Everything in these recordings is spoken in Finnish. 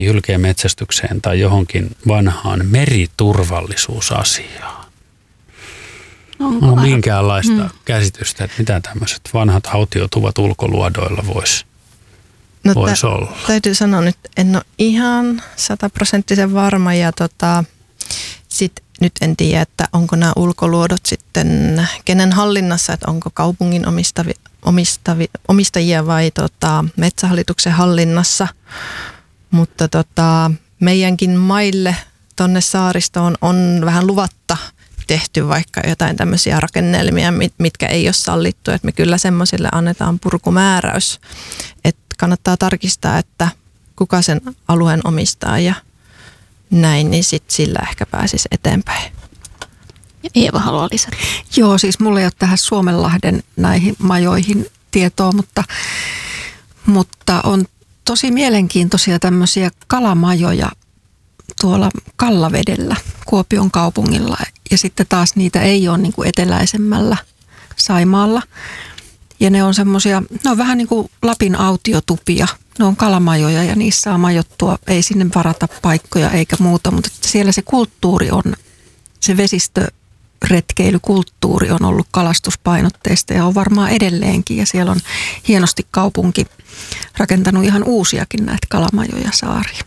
hylkeenmetsästykseen tai johonkin vanhaan meriturvallisuusasiaan? Onko minkäänlaista käsitystä, että mitä tämmöiset vanhat autiotuvat ulkoluodoilla voisi olla? Täytyy sanoa nyt, en ole ihan 100% varma ja nyt en tiedä, että onko nämä ulkoluodot sitten kenen hallinnassa, että onko kaupungin omistajia vai Metsähallituksen hallinnassa. Mutta meidänkin maille tonne saaristoon on vähän luvatta tehty vaikka jotain tämmöisiä rakennelmia, mitkä ei ole sallittu. Että me kyllä semmoisille annetaan purkumääräys, että kannattaa tarkistaa, että kuka sen alueen omistaa ja näin, niin sitten sillä ehkä pääsisi eteenpäin. Ja Eeva haluaa lisätä. Joo, siis mulla ei ole tähän Suomenlahden näihin majoihin tietoa, mutta on tosi mielenkiintoisia tämmöisiä kalamajoja tuolla Kallavedellä Kuopion kaupungilla. Ja sitten taas niitä ei ole niin kuin eteläisemmällä Saimaalla. Ja ne on semmoisia, ne on vähän niin kuin Lapin autiotupia. Ne on kalamajoja ja niissä saa majoittua, ei sinne varata paikkoja eikä muuta, mutta siellä se kulttuuri on, se vesistöretkeilykulttuuri on ollut kalastuspainotteista ja on varmaan edelleenkin. Ja siellä on hienosti kaupunki rakentanut ihan uusiakin näitä kalamajoja saariin.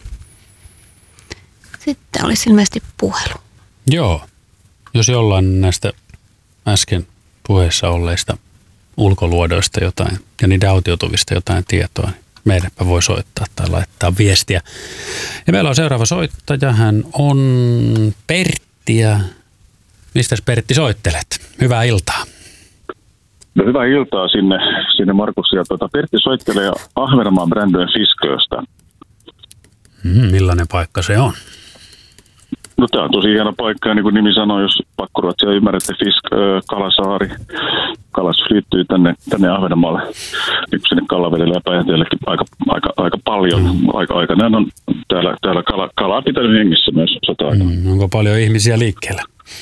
Sitten olisi ilmeisesti puhelu. Joo, jos jollain näistä äsken puheessa olleista ulkoluodoista jotain ja niiden autiotuvista jotain tietoa, niin meidänpä voi soittaa tai laittaa viestiä. Ja meillä on seuraava soittaja, hän on Pertti. Ja mistäs Pertti soittelet? Hyvää iltaa. No, hyvää iltaa sinne Markus. Ja Pertti soittelee Ahvenanmaan Brandön Fiskööstä. Millainen paikka se on? No tämä on tosi hieno paikka ja niin kuin nimi sanoo, jos pakkoruotsia ymmärrätte, Kalasaari. Kalastus liittyy tänne Ahvenanmaalle, niin sinne Kallavedelle ja Päijänteellekin aika paljon. Aikanaan on täällä kalaa pitänyt hengissä myös sota-aikana. Onko paljon ihmisiä liikkeellä?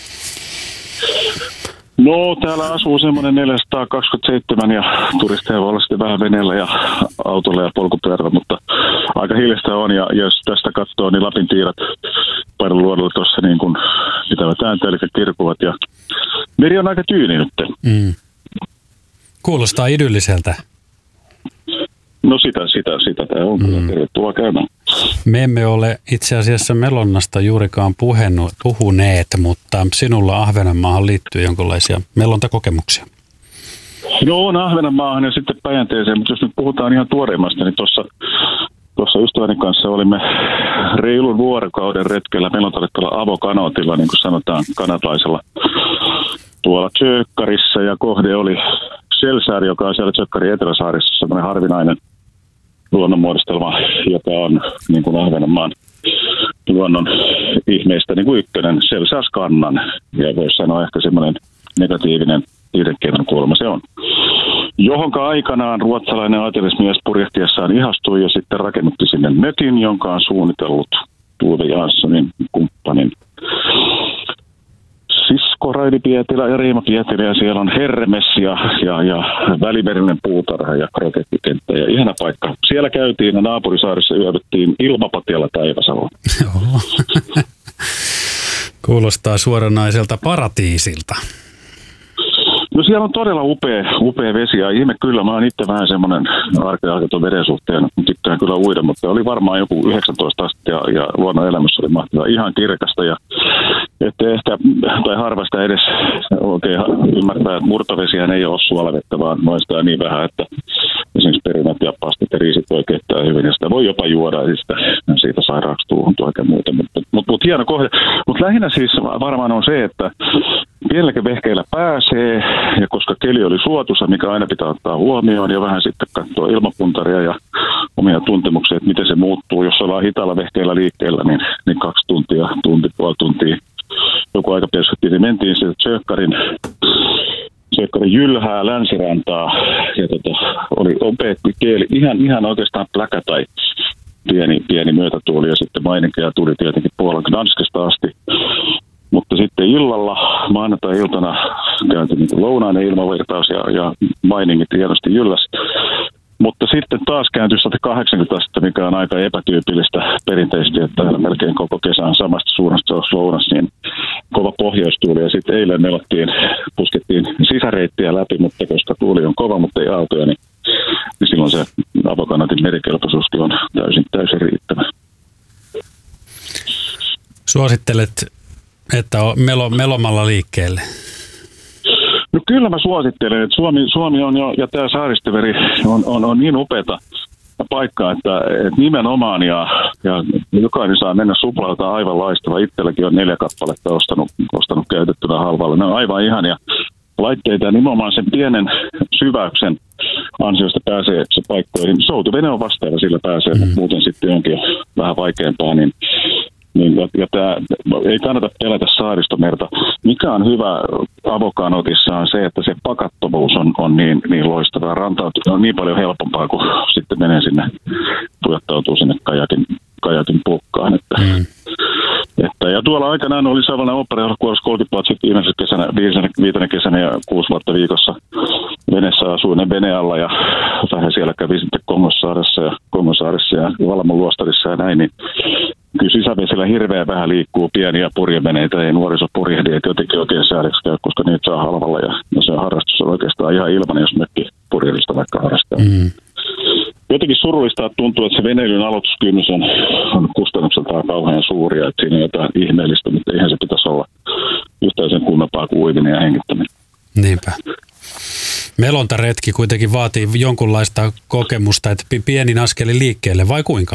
No täällä asuu semmoinen 427 ja turisteja voi olla sitten vähän veneellä ja autolla ja polkupyörällä, mutta aika hiljaista on ja jos tästä katsoo, niin Lapin tiirat Paidonluodolla tuossa niin kuin pitävät ääntä, eli kirkuvat ja meri on aika tyyni nyt. Kuulostaa idylliseltä. No sitä tämä on kyllä. Tervetuloa käymään. Me emme ole itse asiassa melonnasta juurikaan puhuneet, mutta sinulla Ahvenanmaahan liittyy jonkinlaisia melontakokemuksia. Joo, on Ahvenanmaahan ja sitten Päijänteeseen, mutta jos nyt puhutaan ihan tuoreimmasta, niin tuossa ystäväni kanssa olimme reilun vuorokauden retkellä melontaretkalla avokanootilla, niin kuin sanotaan kanadalaisella, tuolla Tjökkarissa ja kohde oli Shellsaari, joka on siellä Tjökkarin Eteläsaarissa sellainen harvinainen luonnonmuodostelma, joka on niin kuin Ahvenanmaan luonnon ihmeistä niin kuin ykkönen, Shellsaarskannan. Ja voisi sanoa ehkä semmoinen negatiivinen tiedekeinon kuolema se on. Johonka aikanaan ruotsalainen aatelismies purjehtiessaan ihastui ja sitten rakennutti sinne mökin, jonka on suunnitellut Tuve Janssonin kumppanin sisko Raidi Pietilä ja Riima Pietilä, ja siellä on Hermes ja välimerinen puutarha ja krokettitenttä ja ihana paikka. Siellä käytiin ja naapurisaarissa yövyttiin ilmapatjalla Taivasaloon. Joo. Kuulostaa suoranaiselta paratiisilta. No siellä on todella upea vesi ja ihme kyllä. Mä oon itse vähän semmoinen arkeaikaton veden suhteen. Tykkään kyllä uida, mutta oli varmaan joku 19 astetta ja luonnon elämässä oli mahtavaa. Ihan kirkasta ja ettei ehkä, tai harvasta edes oikein ymmärtää, että murtovesihän ei ole suolavettä, vaan maistaa niin vähän, että esimerkiksi perunat ja pastat ja riisit voi keittää hyvin ja sitä voi jopa juoda ja siitä sairaaksi tuuhuntua oikein muuta. Mutta hieno kohde. Mutta lähinnä siis varmaan on se, että pienelläkin vehkeillä pääsee, ja koska keli oli suotuisa, mikä aina pitää ottaa huomioon, ja vähän sitten katsoa ilmapuntaria ja omia tuntemuksia, että miten se muuttuu. Jos ollaan hitaalla vehkeillä liikkeellä, niin 2 tuntia, puoli tuntia, joku aika perspektiivi, niin mentiin sieltä Tjökkarin jylhää länsirantaa, ja oli upea kieli, ihan oikeastaan pläkä tai pieni myötätuuli, ja sitten maininkeja tuli tietenkin Puolan Gdanskesta asti. Mutta sitten illalla, maanantai-iltana käytiin niin lounainen ilmavirtaus ja mainingit hienosti jylläs. Mutta sitten taas kääntyi 180 astetta, mikä on aika epätyypillistä perinteisesti, että täällä melkein koko kesä on samasta suunnasta lounas, niin kova pohjoistuuli. Ja sitten eilen me puskettiin sisäreittiä läpi, mutta koska tuuli on kova, mutta ei aaltoja, niin silloin se avokanaatin merikelpoisuuskin on täysin riittävä. Suosittelet, että on melomalla liikkeelle? No kyllä mä suosittelen, että Suomi on jo, ja tämä Saaristomeri on niin upeata paikkaa, että nimenomaan ja jokainen saa mennä suplautaan aivan laistava. Itselläkin on 4 kappaletta ostanut käytettynä halvalla. Ne on aivan ihania laitteita ja nimenomaan sen pienen syväyksen ansiosta pääsee se paikkoihin. Soutuvene on vastaava, sillä pääsee, mutta muuten sitten onkin vähän vaikeampaa, ja tämä ei kannata pelätä Saaristomerta. Mikä on hyvä avokanotissa on se, että se pakattomuus on niin loistavaa. Rantautuminen on niin paljon helpompaa, kun sitten menee sinne, pujottautuu sinne kajakin pukkaan. Ja tuolla aikanaan oli Savonlinnan oopperajuhlakuorossa 30 vuotta sitten viitenä kesänä ja 6 vuotta viikossa veneessä asuin vene alla ja vähän siellä kävi sitten Kongosaaressa ja Valamon luostarissa ja näin, niin kyllä sisävesillä hirveän vähän liikkuu pieniä purjeveneitä, ei nuoriso purjehdi, että jotenkin oikein säädöksi käy, koska niitä saa halvalla ja se harrastus on oikeastaan ihan ilman, jos mökki purjehdista vaikka harrastaa. Jotenkin surullista tuntuu, että se veneilyn aloituskynnys on kustannukseltaan kauhean suuria, että siinä on jotain ihmeellistä, mutta eihän se pitäisi olla yhtään sen kunnompaa kuin uiminen ja hengittäminen. Niinpä. Melontaretki kuitenkin vaatii jonkunlaista kokemusta, että pienin askelin liikkeelle, vai kuinka?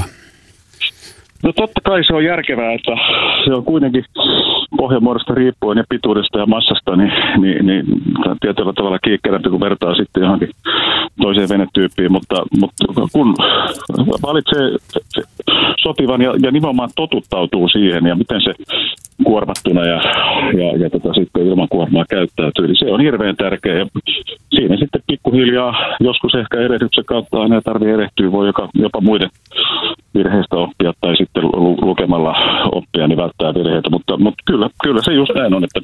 No totta kai se on järkevää, että se on kuitenkin pohjamuodosta riippuen ja pituudesta ja massasta, niin tietyllä tavalla kiikkerämpi, kun vertaa sitten johonkin toiseen venetyyppiin, mutta kun valitsee sopivan ja nimenomaan totuttautuu siihen ja miten se kuormattuna ja sitten ilman kuormaa käyttäytyy, niin se on hirveän tärkeä. Ja siinä sitten pikkuhiljaa, joskus ehkä erehdyksen kautta aina tarvitsee erehtyä, voi jopa muiden virheistä oppia tai sitten lukemalla oppia, niin välttää virheitä, mutta kyllä se just näin on, että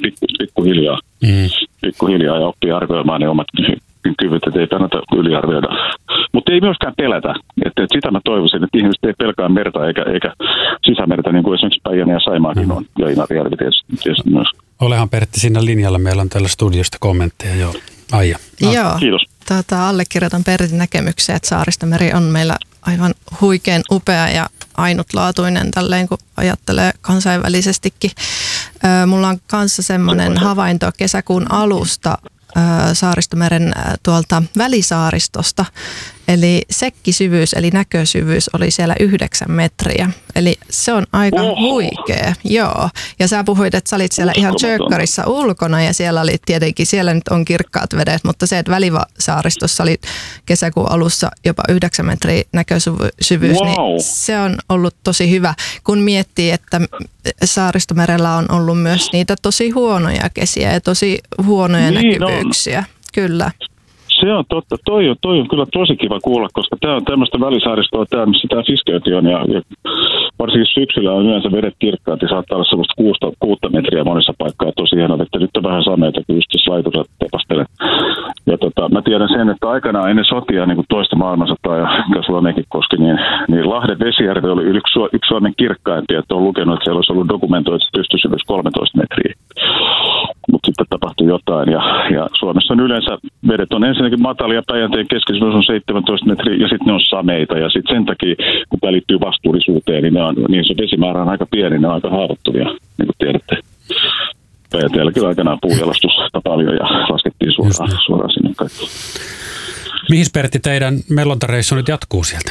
pikkuhiljaa ja oppii arvioimaan ne omat kyvyt, että ei kannata yliarvioida. Mutta ei myöskään pelätä. Että sitä mä toivoisin, että ihmiset ei pelkää merta eikä sisämerta, niin kuin esimerkiksi Päijänne ja Saimaakin on, ja Inarijärvi tietysti myös. Olehan Pertti siinä linjalla, meillä on täällä studiosta kommentteja jo. Aija. Joo, kiitos. Allekirjoitan Pertin näkemykseen, että Saaristomeri on meillä aivan huikean upea ja ainutlaatuinen tälleen, kun ajattelee kansainvälisestikin. Mulla on kanssa semmoinen havainto kesäkuun alusta Saaristomeren tuolta välisaaristosta. Eli sekkisyvyys, eli näkösyvyys oli siellä 9 metriä. Eli se on aika huikea, joo. Ja sä puhuit, että sä olit siellä ihan Tjökkarissa ulkona ja siellä oli tietenkin, siellä nyt on kirkkaat vedet, mutta se, että välisaaristossa oli kesäkuun alussa jopa 9 metriä näkösyvyys, niin se on ollut tosi hyvä. Kun miettii, että Saaristomerellä on ollut myös niitä tosi huonoja kesiä ja tosi huonoja näkyvyyksiä, kyllä. Se on totta. Toi on kyllä tosi kiva kuulla, koska tämä on tämmöistä välisaaristoa, missä tämä fiskeytio on ja varsinkin syksyllä on yleensä vedet kirkkaat ja saattaa olla semmoista 6 metriä monissa paikkaa tosi hienoa, että nyt on vähän sameita, kun just tässä laituset tepastelen. Ja mä tiedän sen, että aikanaan ennen sotia, niin kuin toista maailmansotaa ja Suomeenkin koski, niin Lahden Vesijärvi oli yksi Suomen kirkkaimpia, että on lukenut, että siellä olisi ollut dokumentoitu pystysyvyys 13 metriä. Mutta sitten tapahtui jotain ja Suomessa on yleensä vedet on ensinnäkin matalia, Päijänteen keskisyvyys on 17 metriä ja sitten ne on sameita ja sitten sen takia, kun tämä liittyy vastuullisuuteen, niin se vesimäärä on aika pieni, ne on aika haavoittuvia, niin kuin tiedätte. Päijänteelläkin aikanaan puujalostusta paljon ja laskettiin suoraan sinne kaikki. Mihin Pertti teidän melontareissu nyt jatkuu sieltä?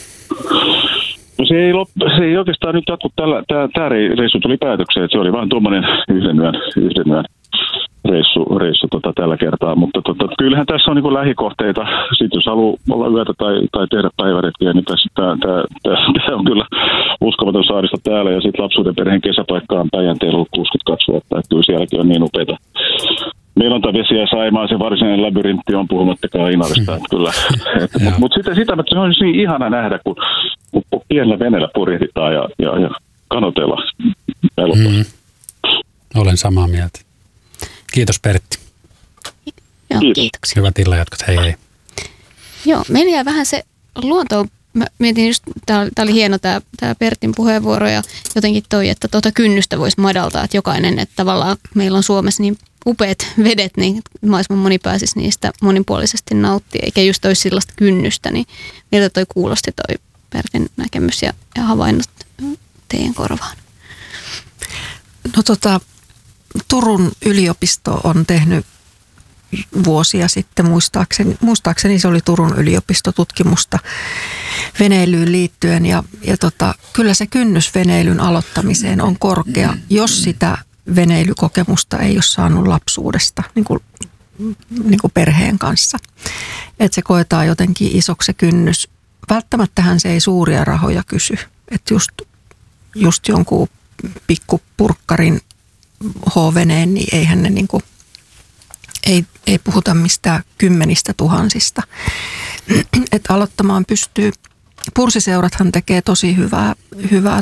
No se ei oikeastaan nyt jatku. Tämä reissu tuli päätökseen, että se oli vain tuommoinen yhden yön reissu tällä kertaa, mutta kyllähän tässä on niin kuin lähikohteita. Sitten jos haluaa olla yötä tai tehdä päiväretkiä, niin tämä on kyllä uskomaton saaristo täällä ja sitten lapsuuden perheen kesäpaikka on Päijänteellä ollut 62 vuotta, että kyllä sielläkin on niin upeita. Melonta-vesiä ja Saimaa, se varsinainen labyrintti on puhumattakaan Inarista, että kyllä. Mutta sitä se on niin ihana nähdä, kun pienellä veneellä purjehditaan ja kanoteilla. Olen samaa mieltä. Kiitos Pertti. Joo, kiitoksia. Hyvät illanjatkot, hei hei. Joo, meillä jää vähän se luonto. Mä mietin just, tää oli hieno tää Pertin puheenvuoro ja jotenkin toi, että kynnystä voisi madaltaa, että jokainen, että tavallaan meillä on Suomessa niin upeat vedet, niin mahdollisimman moni pääsisi niistä monipuolisesti nauttia, eikä just olisi sellaista kynnystä, niin miltä toi kuulosti toi Pertin näkemys ja havainnot teidän korvaan? No Turun yliopisto on tehnyt vuosia sitten, muistaakseni se oli Turun yliopistotutkimusta veneilyyn liittyen ja kyllä se kynnys veneilyn aloittamiseen on korkea, jos sitä veneilykokemusta ei ole saanut lapsuudesta niin kuin perheen kanssa. Että se koetaan jotenkin isoksi se kynnys. Välttämättähän se ei suuria rahoja kysy. Että just jonkun pikkupurkkarin H-veneen, niin eihän ne niin kuin, ei puhuta mistään 10 000. Että aloittamaan pystyy. Pursiseurathan tekee tosi hyvää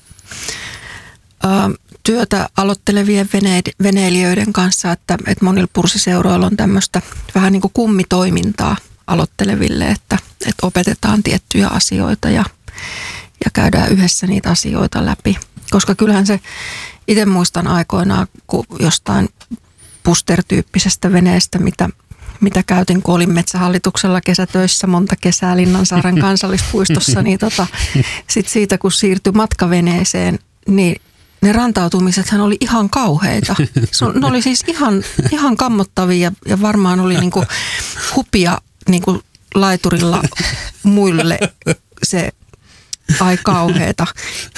työtä aloittelevien veneilijöiden kanssa, että monilla pursiseuroilla on tämmöistä vähän niin kuin kummitoimintaa aloitteleville, että opetetaan tiettyjä asioita ja käydään yhdessä niitä asioita läpi. Koska kyllähän se, itse muistan aikoinaan, kun jostain Puster-tyyppisestä veneestä, mitä käytin, kun olin Metsähallituksella kesätöissä monta kesää Linnansaaren kansallispuistossa, niin sit siitä kun siirtyi matkaveneeseen, niin ne rantautumisethan oli ihan kauheita. Ne oli siis ihan kammottavia ja varmaan oli niinku hupia niinku laiturilla muille se ai kauheeta.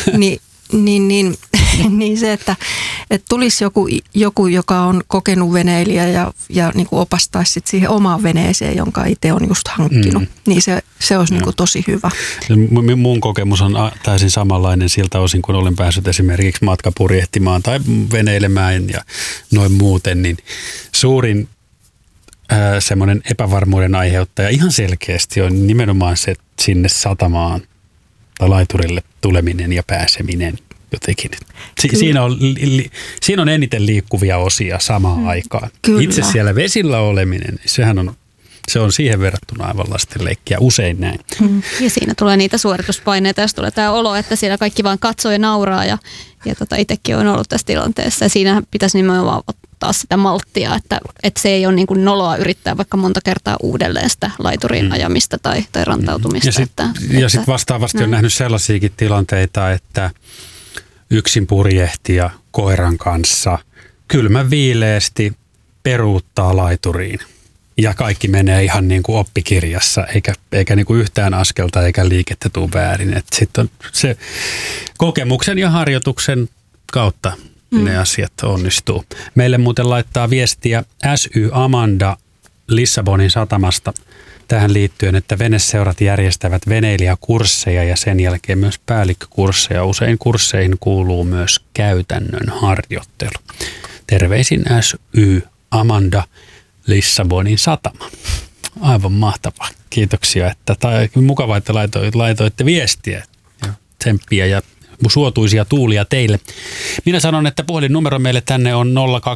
Niin se, että tulisi joku, joka on kokenut veneilijä ja niin kuin opastaisi sit siihen omaan veneeseen, jonka itse on just hankkinut, niin se olisi niin kuin tosi hyvä. Mun kokemus on täysin samanlainen siltä osin, kun olen päässyt esimerkiksi matkapurjehtimaan tai veneilemään ja noin muuten, niin suurin semmoinen epävarmuuden aiheuttaja ihan selkeästi on nimenomaan se sinne satamaan tai laiturille tuleminen ja pääseminen jotenkin. Siinä on eniten liikkuvia osia samaan aikaan. Kyllä. Itse siellä vesillä oleminen, se on siihen verrattuna aivan lastenleikkiä, usein näin. Ja siinä tulee niitä suorituspaineita, jos tulee tämä olo, että siellä kaikki vaan katsoo ja nauraa ja itsekin on ollut tässä tilanteessa. Ja siinä pitäisi nimenomaan ottaa sitä malttia, että se ei ole niin kuin noloa yrittää vaikka monta kertaa uudelleen sitä laituriin ajamista tai rantautumista. Ja sitten vastaavasti on nähnyt sellaisiakin tilanteita, että yksin purjehtija koiran kanssa kylmän viileästi peruuttaa laituriin. Ja kaikki menee ihan niin kuin oppikirjassa, eikä niin kuin yhtään askelta eikä liikettä tule väärin. Sitten se kokemuksen ja harjoituksen kautta ne asiat onnistuu. Meille muuten laittaa viestiä SY Amanda Lissabonin satamasta tähän liittyen, että veneseurat järjestävät veneilijäkursseja ja sen jälkeen myös päällikkökursseja. Usein kursseihin kuuluu myös käytännön harjoittelu. Terveisin SY Amanda Lissabonin satama. Aivan mahtavaa. Kiitoksia. Mukavaa, että laitoitte viestiä ja tsemppiä ja suotuisia tuulia teille. Minä sanon, että puhelinnumero meille tänne on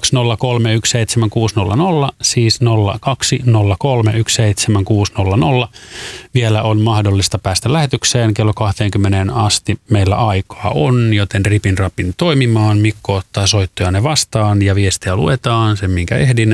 020317600, siis 020317600. Vielä on mahdollista päästä lähetykseen. Kello 20 asti meillä aikaa on, joten ripin rapin toimimaan. Mikko ottaa soittojanne vastaan ja viestiä luetaan, sen minkä ehdin.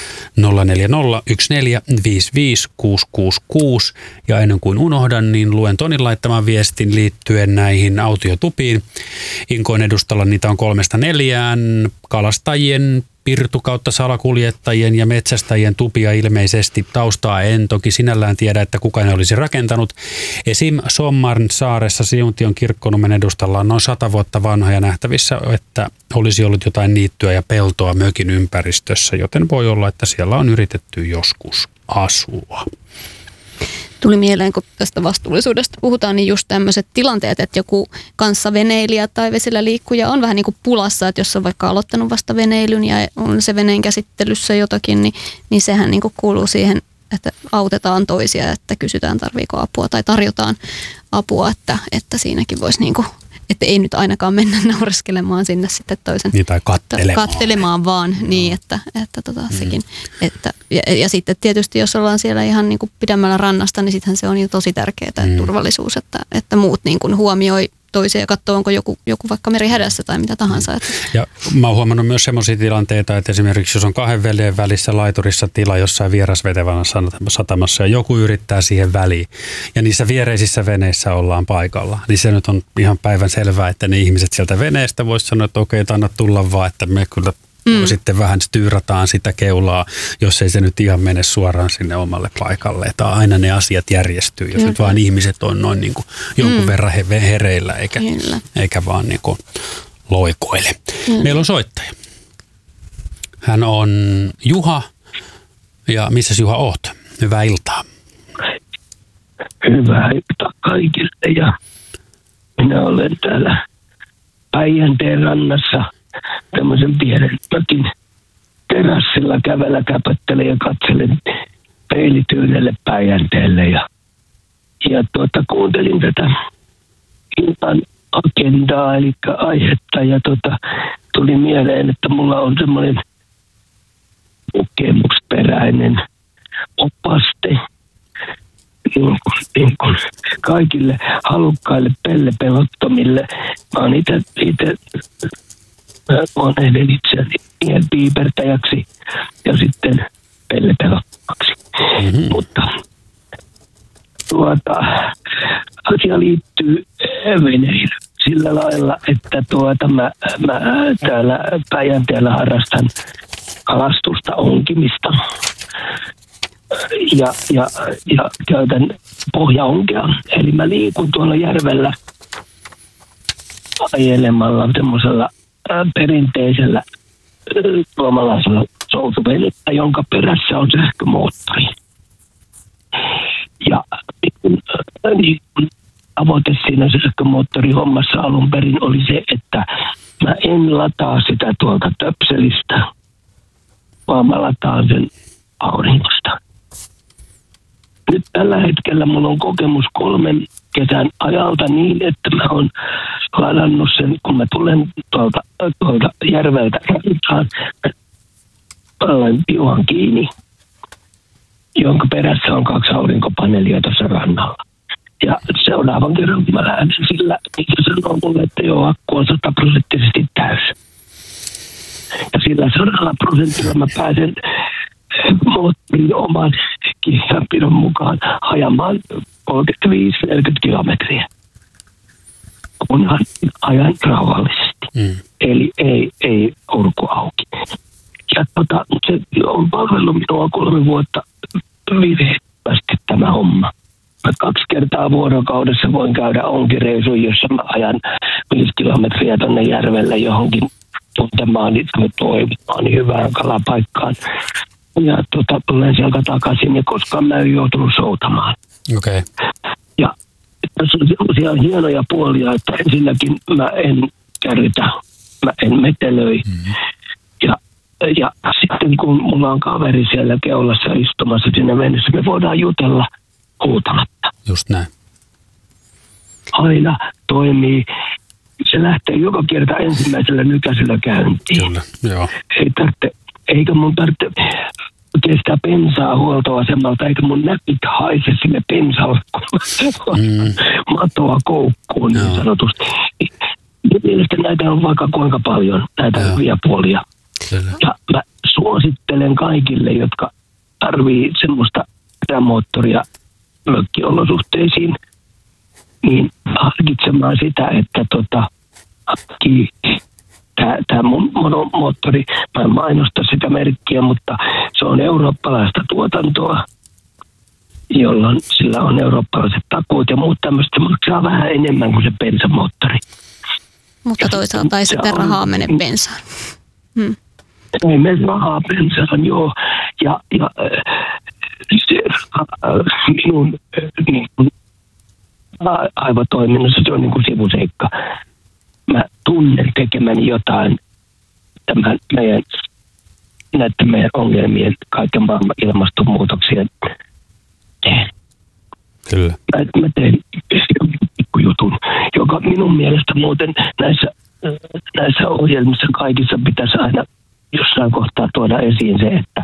04014555666. Ja ennen kuin unohdan, niin luen Tonin laittaman viestin liittyen näihin autiotupiin. Inkoon edustalla niitä on 3-4 kalastajien, pirtu kautta salakuljettajien ja metsästäjien tupia ilmeisesti. Taustaa en toki sinällään tiedä, että kuka ne olisi rakentanut. Esim. Sommarn saaressa Siuntion kirkkonummen edustalla on noin 100 vuotta vanha ja nähtävissä, että olisi ollut jotain niittyä ja peltoa mökin ympäristössä, joten voi olla, että siellä on yritetty joskus asua. Tuli mieleen, kun tästä vastuullisuudesta puhutaan, niin just tämmöiset tilanteet, että joku kanssaveneilijä tai vesillä liikkuja on vähän niin kuin pulassa, että jos on vaikka aloittanut vasta veneilyn ja on se veneen käsittelyssä jotakin, niin sehän niin kuin kuuluu siihen, että autetaan toisia, että kysytään tarviiko apua tai tarjotaan apua, että siinäkin voisi niin kuin että ei nyt ainakaan mennä naureskelemaan sinne sitten toisen Niin, tai kattelemaan vaan, niin että sekin. Että, ja sitten tietysti jos ollaan siellä ihan niin kuin pidemmällä rannasta, niin sittenhän se on jo tosi tärkeää, että turvallisuus, että muut niin kuin huomioi toisia ja katsoo, onko joku vaikka merihädässä tai mitä tahansa. Että. Ja mä oon huomannut myös semmoisia tilanteita, että esimerkiksi jos on 2 veljen välissä laiturissa tila jossain vierasvetevänä satamassa ja joku yrittää siihen väliin ja niissä viereisissä veneissä ollaan paikalla, niin se nyt on ihan päivän selvää, että ne ihmiset sieltä veneestä vois sanoa, että okei, anna tulla vaan, että me kyllä sitten vähän styyrataan sitä keulaa, jos ei se nyt ihan mene suoraan sinne omalle paikalle. Että aina ne asiat järjestyy, jos nyt vaan ihmiset on noin niin kuin jonkun verran hereillä, eikä vaan niin kuin loikoile. Meillä on soittaja. Hän on Juha. Ja missäs Juha oot? Hyvää iltaa. Hyvää iltaa kaikille ja minä olen täällä Päijänteen rannassa tämmöisen pienen mökin terassilla käpöttelen ja katselen peilityynelle Päijänteelle ja kuuntelin tätä iltan agendaa eli aihetta ja tuli mieleen, että mulla on semmoinen kokemusperäinen opaste niin kuin kaikille halukkaille pellepelottomille. Mä oon itse ehden itseäni piipertäjäksi ja sitten pellepelottomaksi. Mutta asia liittyy veneilyyn sillä lailla, että mä täällä Päijänteellä harrastan kalastusta, onkimista ja käytän pohjaonkea. Eli mä liikun tuolla järvellä ajelemalla semmoisella perinteisellä suomalaisella soutuvenettä, jonka perässä on sähkömoottori. Ja niin tavoite siinä sähkömoottorihommassa alun perin oli se, että mä en lataa sitä tuolta töpselistä, vaan mä lataan sen aurinkosta. Nyt tällä hetkellä mulla on kokemus 3 kesän ajalta niin, että mä oon ladannut sen, kun mä tulen tuolta järveltä rantaan, palan piuhan kiinni, jonka perässä on 2 aurinkopaneelia tuossa rannalla. Ja seuraavan kerran, kun mä lähden sillä, niin se sanoo mulle, että joo, akku on 100% täys. Ja sillä 100% mä pääsen moottorin oman kirjanpidon mukaan ajamaan 35-40 kilometriä. Kunhan ajan rauhallisesti. Eli ei urku auki. Ja se on palvellut minua 3 vuotta virheettömästi tämä homma. Mä 2 kertaa vuorokaudessa voin käydä onkireisuun, jossa mä ajan 5 kilometriä tonne järvelle johonkin tuntemaan toivomaan hyvään kalapaikkaan. Ja tulen sieltä takaisin ja koskaan mä en joutunut soutamaan. Okei. Ja tässä on sellaisia hienoja puolia, että ensinnäkin mä en kärrytä, mä en metelöi. Ja sitten kun mulla on kaveri siellä keulassa istumassa siinä veneessä, me voidaan jutella huutamatta. Just näin. Aina toimii. Se lähtee joka kerta ensimmäisellä nykäisellä käyntiin. Kyllä, joo. Eikä mun tarvitse kestää bensaa huoltoasemalta, eikä mun näpit haise sinne bensalle, kun matoa koukkuun niin sanotusti. Mielestäni näitä on vaikka kuinka paljon, näitä hyviä puolia. Kyllä. Ja mä suosittelen kaikille, jotka tarvii semmoista etämoottoria mökkiolosuhteisiin, niin harkitsemaan sitä, että tämä mun monomoottori, mä en mainosta sitä merkkiä, mutta se on eurooppalaista tuotantoa, jolloin sillä on eurooppalaiset takuut ja muut tämmöistä, maksaa vähän enemmän kuin se bensamoottori. Mutta toisaalta ei sitten rahaa mene bensaan. Ei mene rahaa bensaan, joo. Ja se minun niin kuin aivotoiminnassa se on niin kuin sivuseikka. Mä tunnen tekemäni jotain tämän näiden meidän ongelmien, kaiken maailman ilmastonmuutoksien teen. Kyllä. Mä teen pikkujutun, joka minun mielestä muuten näissä ohjelmissa kaikissa pitäisi aina jossain kohtaa tuoda esiin se, että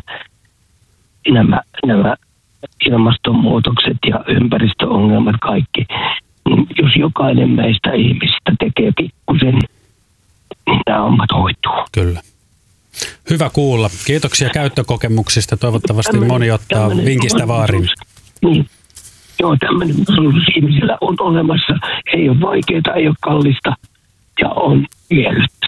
nämä ilmastonmuutokset ja ympäristöongelmat kaikki, niin jos jokainen meistä ihmisistä tekee pikkusen, niin nämä hommat hoituu. Kyllä. Hyvä kuulla. Kiitoksia käyttökokemuksista. Toivottavasti moni ottaa vinkistä vaarin. Niin. Joo, tämmöinen mahdollisuus ihmisillä on olemassa. Ei ole vaikeaa, ei ole kallista ja on miellyttävää.